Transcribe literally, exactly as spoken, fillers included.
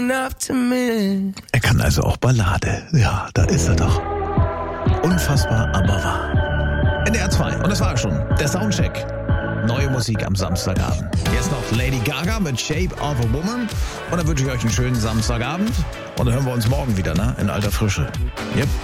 enough to me. Er kann also auch Ballade. Ja, da ist er doch. Unfassbar, aber wahr. N D R zwei. Und das war schon der Soundcheck. Neue Musik am Samstagabend. Jetzt noch Lady Gaga mit Shape of a Woman. Und dann wünsche ich euch einen schönen Samstagabend. Und dann hören wir uns morgen wieder, ne? In alter Frische. Yep.